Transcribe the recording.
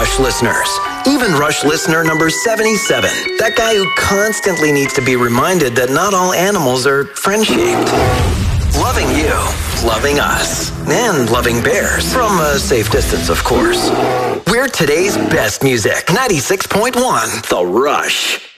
Rush listeners. Even Rush listener number 77. That guy who constantly needs to be reminded that not all animals are friend-shaped. Loving you, loving us, and loving bears. From a safe distance, of course. We're today's best music. 96.1 The Rush.